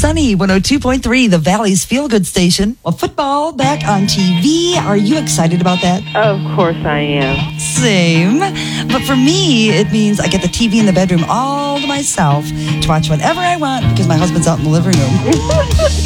Sunny 102.3, the Valley's feel-good station. Well, football back on TV. Are you excited about that? Of course I am. Same. But for me, it means I get the TV in the bedroom all to myself to watch whatever I want because my husband's out in the living room.